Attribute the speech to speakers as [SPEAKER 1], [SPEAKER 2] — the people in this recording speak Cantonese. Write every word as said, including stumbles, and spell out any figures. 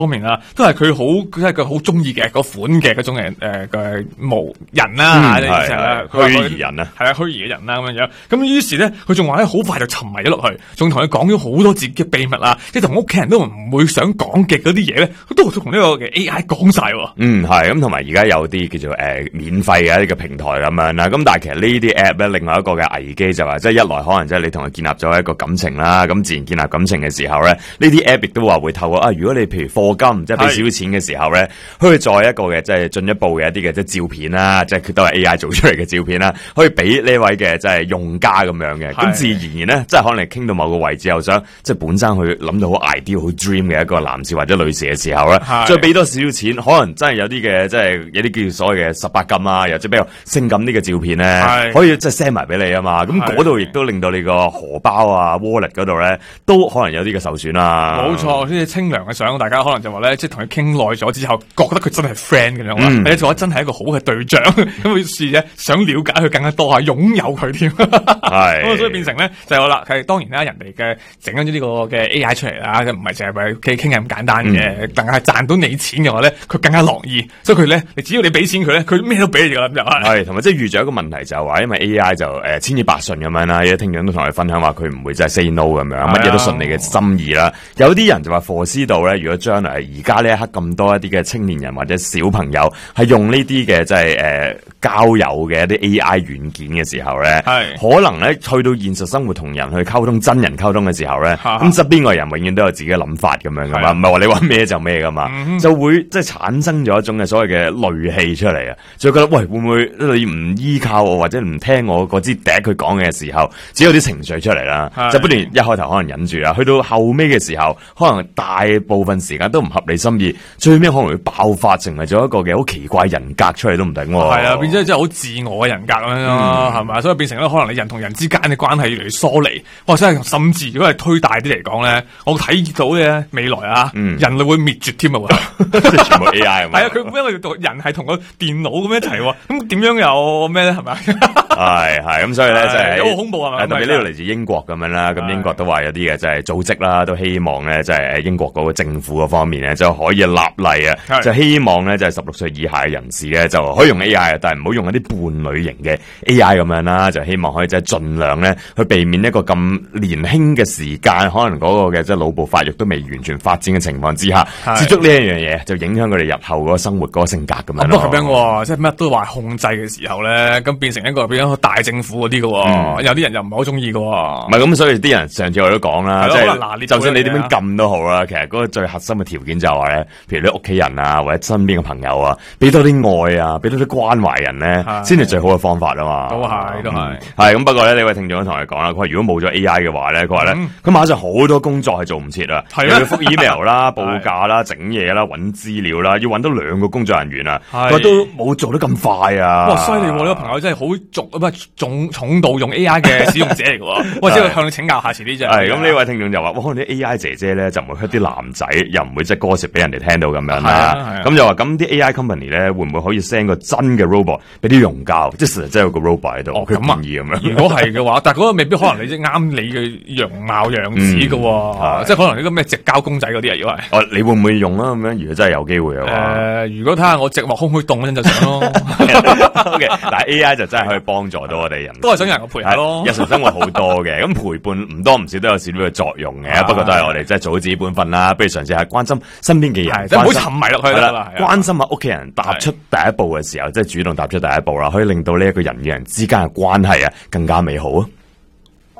[SPEAKER 1] 方面啦，都係佢好，佢係佢好中意嘅嗰款嘅嗰種誒誒嘅模人啦，
[SPEAKER 2] 嗯係係虛擬人啊，
[SPEAKER 1] 係啊虛擬嘅人啦咁樣樣。咁於是咧，佢仲話咧好快就沉迷咗落去，仲同佢講咗好多自己嘅秘密啊，即係同屋企人都唔會想講嘅嗰啲嘢咧，都同呢個嘅 A I 講晒。
[SPEAKER 2] 嗯，係咁，同埋而家有啲叫做誒、呃、免費嘅一個平台咁樣啦。咁但係其實呢啲 app 咧，另外一個嘅危機就係、是，即係一來可能即係你同佢建立咗一個感情啦。咁自然建立感情嘅時候咧，呢啲 app 亦都話會透過啊，如果你譬如課金，即係俾少少錢嘅時候咧，可以再一個嘅即係進一步嘅一啲嘅即係照片啦，即係佢都係 A I 做出嚟嘅照片啦，可以俾呢位嘅即係用家咁樣嘅。咁自然而然咧，即係可能傾到某個位置，又想即係本身去諗到好 ideal、好 dream 嘅一個男士或者女士嘅時候咧，再俾多少少錢，可能真係有啲嘅即係有啲叫所謂嘅十八禁啊，又即係比較性感啲嘅照片咧，可以即係 send 埋俾你啊嘛。咁嗰度亦都令到你個荷包啊 wallet 嗰度咧，都可能有啲嘅受損啊。
[SPEAKER 1] 冇錯，呢啲清涼嘅相，大家可能就話咧，即係同佢傾耐咗之後，覺得佢真係 friend 咁樣啦，或者做得真係一個好嘅對象，咁於是咧想了解佢更加多啊，擁有佢添。係咁所以變成咧就係啦，係當然啦，人哋嘅整緊呢個嘅 A I 出嚟啦，唔係淨係為傾傾係咁簡單嘅，但係賺到你錢嘅話咧，佢更加樂意，所以佢咧，你只要你俾錢佢咧，佢咩都俾你噶啦，咁就係。係，
[SPEAKER 2] 同埋即係遇咗一個問題就係話，因為 A I 就誒、呃、千依百順咁樣啦，有啲聽眾都同佢分享話，佢唔會真係 say no 咁樣，乜嘢都順你嘅心意啦。有啲人就話，課思道咧，如果將來而家呢一刻咁多一啲嘅青年人或者小朋友係用呢啲嘅即係誒交友嘅一啲 A I 軟件嘅時候咧，係可能咧去到現實生活同人去溝通、真人溝通嘅時候咧，咁側邊個人永遠都有自己嘅諗法咁樣噶嘛，唔係話你話咩就咩噶嘛，嗯、就會即係產生咗一種嘅所謂嘅戾氣出嚟啊，就覺得喂會唔會你唔依靠我或者唔聽我嗰支笛佢講嘅時候，只有啲情緒出嚟啦，就不斷一開頭可能忍住啦，去到後尾嘅時候，可能大部分時間都唔合你心意，最尾可能會爆發成為咗一個嘅好奇怪人格出嚟都唔定喎。係啊，
[SPEAKER 1] 變咗真係好自我嘅人格咁樣咯，係、嗯、咪？所以變成咧，可能你人同人之間嘅關係越嚟越疏離。哇！真係甚至如果係推大啲嚟講咧，我睇到嘅未來啊，嗯、人類會滅絕添啊！
[SPEAKER 2] 即係全部 A I 係嘛？
[SPEAKER 1] 係啊，佢因為人係同個電腦咁樣一齊喎，咁點樣有咩咧？係咪？
[SPEAKER 2] 係係咁，所以咧就係
[SPEAKER 1] 好恐怖係咪？
[SPEAKER 2] 特別呢度嚟自英國咁樣啦，咁英國都話有啲嘅即係組織啦，都希望咧即係英國嗰個政府嗰方面咧就可以立例啊，就希望咧就係十六歲以下嘅人士咧就可以用 A I， 但係唔好用一啲伴侶型嘅 A I 咁樣啦，就希望可以即係盡量咧去避免一個咁年輕嘅時間，可能嗰個嘅即係腦部發育都未完全發展嘅情況之下，接觸呢一樣嘢就影響佢哋日後嗰個生活嗰個性格咁樣。
[SPEAKER 1] 不過咁樣喎，即係乜都話控制嘅時候咧，咁變成一個變咗大政府嗰啲嘅喎，嗯、有啲人又唔係好中意嘅喎。唔
[SPEAKER 2] 係咁，所以啲人上次我都講啦，即係就算你點樣撳都好啦，其實嗰個最核心嘅條件就係話咧，譬如你屋企人啊，或者身邊嘅朋友啊，俾多啲愛啊，俾多啲關懷人咧，先係最好嘅方法啊嘛。
[SPEAKER 1] 都係，都係。
[SPEAKER 2] 係咁，不過咧，呢位聽眾都同佢講啦，佢話如果冇咗 A I 嘅話咧，佢話咧，佢馬上好多工作係做唔切啊，又要覆 email 啦、報價啦、整嘢啦、揾資料啦，要揾到兩個工作人員啊，佢都冇做得咁快啊。
[SPEAKER 1] 哇，犀利喎！呢個朋友真係好重唔係重重度用 A I 嘅使用者嚟嘅喎，或者向你請教下遲啲啫。
[SPEAKER 2] 係咁，呢位聽眾就話：哇，可能啲 A I 姐姐咧就唔會 hurt 啲男仔，又唔會即係歌舌俾人哋聽到咁樣啦。咁就話咁啲 A I company 咧會唔會可以 send 個真嘅 robot 俾啲用家，即係實際真係有個 robot 喺度，佢建議咁樣。
[SPEAKER 1] 如果係嘅話，但係嗰個未必可能你即係啱你嘅容貌樣子嘅喎，即係可能呢個咩直交公仔嗰啲啊，如果係。
[SPEAKER 2] 哦，你會唔會用啊？咁樣如果真係有機會嘅話，
[SPEAKER 1] 誒，如果睇下我寂寞空虛凍嗰陣就想咯。
[SPEAKER 2] OK， 但係 A I 就真係可以幫助到我哋人，
[SPEAKER 1] 都係想有人陪下咯。
[SPEAKER 2] 日常生活好多嘅，咁陪伴唔多唔少都有少少嘅作用嘅，不過都係我哋即係做好自己本分啦。不如嘗試下關心身邊嘅人，
[SPEAKER 1] 唔好沉迷落去啦。
[SPEAKER 2] 關心下屋企人，踏出第一步嘅時候，即係主動踏出第一步啦，可以令到呢一個人與人之間嘅關係啊更加美好啊！